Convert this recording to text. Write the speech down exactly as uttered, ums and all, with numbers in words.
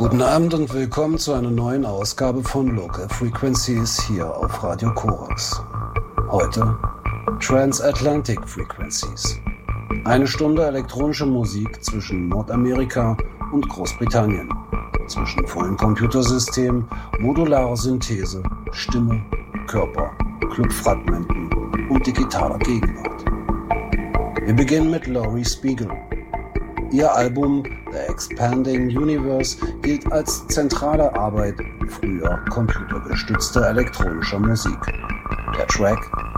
Guten Abend und willkommen zu einer neuen Ausgabe von Local Frequencies hier auf Radio Korax. Heute Transatlantic Frequencies. Eine Stunde elektronische Musik zwischen Nordamerika und Großbritannien. Zwischen vollen Computersystemen, modularer Synthese, Stimme, Körper, Clubfragmenten und digitaler Gegenwart. Wir beginnen mit Laurie Spiegel. Ihr Album The Expanding Universe gilt als zentrale Arbeit früher computergestützter elektronischer Musik. Der Track